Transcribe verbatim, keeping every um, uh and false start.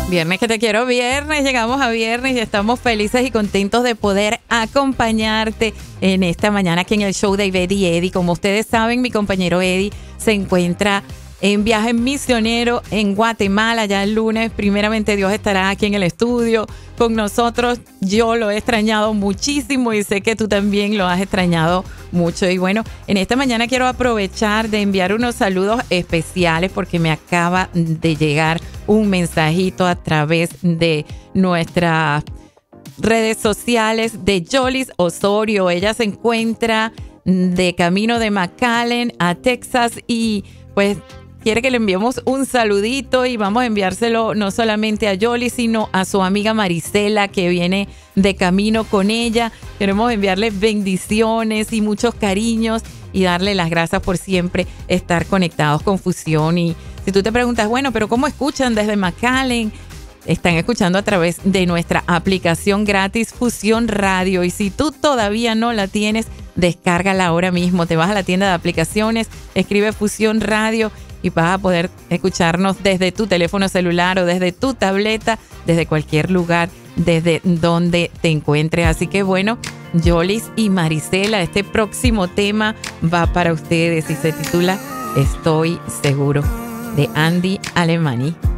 Viernes que te quiero, viernes, llegamos a viernes y estamos felices y contentos de poder acompañarte en esta mañana aquí en el show de Ivette y Eddie. Como ustedes saben, mi compañero Eddie se encuentra en viaje misionero en Guatemala. Ya el lunes, primeramente Dios, estará aquí en el estudio con nosotros. Yo lo he extrañado muchísimo y sé que tú también lo has extrañado mucho. Y bueno, en esta mañana quiero aprovechar de enviar unos saludos especiales porque me acaba de llegar un mensajito a través de nuestras redes sociales de Yolis Osorio. Ella se encuentra de camino de McAllen a Texas y pues quiere que le enviemos un saludito y vamos a enviárselo no solamente a Yoli, sino a su amiga Marisela, que viene de camino con ella. Queremos enviarle bendiciones y muchos cariños y darle las gracias por siempre estar conectados con Fusión. Y si tú te preguntas, bueno, pero ¿cómo escuchan desde McAllen? Están escuchando a través de nuestra aplicación gratis Fusión Radio. Y si tú todavía no la tienes, descárgala ahora mismo. Te vas a la tienda de aplicaciones, escribe Fusión Radio y vas a poder escucharnos desde tu teléfono celular o desde tu tableta, desde cualquier lugar, desde donde te encuentres. Así que bueno, Yolis y Marisela, este próximo tema va para ustedes y se titula Estoy Seguro, de Andy Alemany.